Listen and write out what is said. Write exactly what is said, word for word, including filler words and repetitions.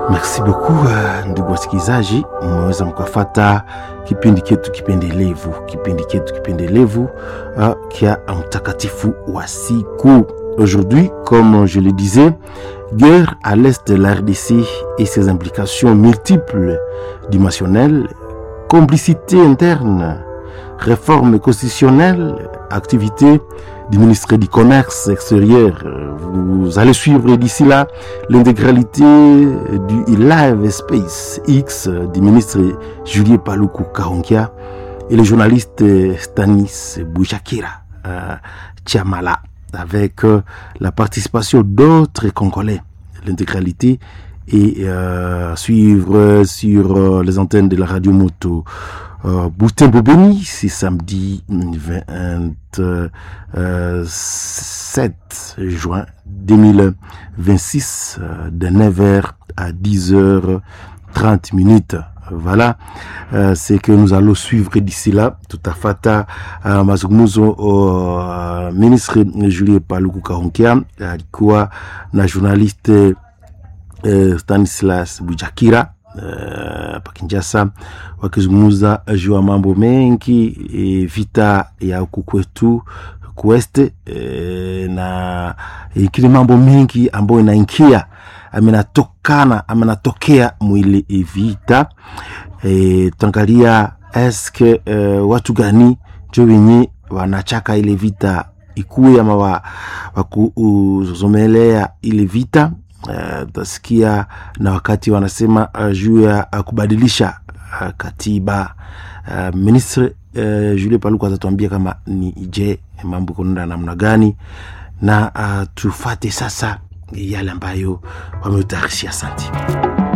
Merci beaucoup uh, ndugu wasikilizaji, mmeweza mkafata kipindi chetu kipendelevu, kipindi chetu kipendelevu uh, kia mtakatifu wa siku. Aujourd'hui, comme je le disais, guerre à l'est de la R D C et ses implications multiples, dimensionnelles, complicité interne, réforme constitutionnelle, activité du ministre du Commerce extérieur. Vous allez suivre d'ici là l'intégralité du Live Space X du ministre Julien Paluku Kahongya et le journaliste Stanis Boujakira euh, Tchamala, avec euh, la participation d'autres Congolais. L'intégralité et euh, suivre sur euh, les antennes de la radio moto euh, Boutembo Beni, c'est samedi vingt-sept juin deux mille vingt-six euh, de neuf heures à dix heures trente minutes. Voilà, euh, c'est que nous allons suivre d'ici là. Tout à fait, euh, mazungumzo au euh, ministre Julien Paluku Kahongya alikuwa na journaliste uh, Stanislas Boujakira uh, pa Kinshasa, wakizungumza juu ya mambo mengi e, vita ya huku kwetu kueste e, na ikili mambo mengi ambayo inaingia amenatokana amenatokea mwili vita e, tangalia eske e, watu gani jo wenye wanachaka ile vita ikuwe ama wa, wakuzomelea ile vita. Uh, tasikia na wakati wanasema uh, juu ya uh, kubadilisha uh, katiba uh, ministre uh, Julien Paluku atatuambia kama ni je mambo kunaenda namna gani, na uh, tufate sasa yale ambayo wameutayarishia. Asante.